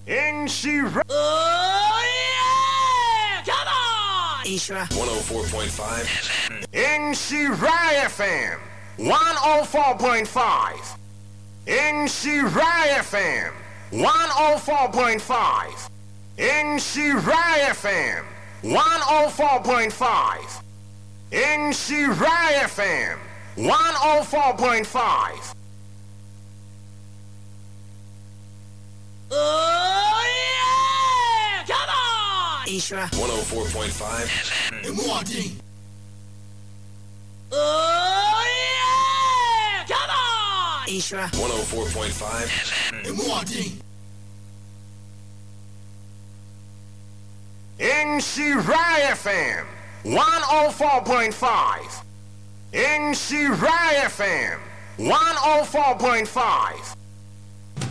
Inshira. Oh yeah! Come on! Ishra 104.5 Inshira FM 104.5 Inshira FM 104.5 Inshira FM 104.5 Inshira FM 104.5 Oh yeah! Come on! Ishra 104.5 Oh yeah! Come on! Ishra 104.5 Inshira FM 104.5 Inshira FM 104.5